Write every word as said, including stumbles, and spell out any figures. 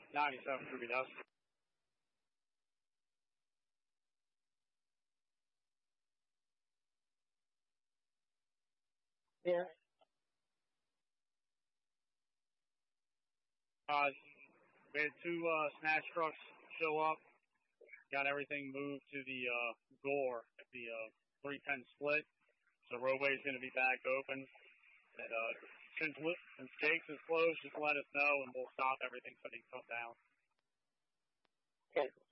ninety-seven Ruby Dust. Yeah. Uh, we had two uh, snatch trucks show up. Got everything moved to the uh, Gore at the uh, three ten split. So the roadway is going to be back open. And uh, since, since Jake's is closed, just let us know and we'll stop everything so they can come down. Okay.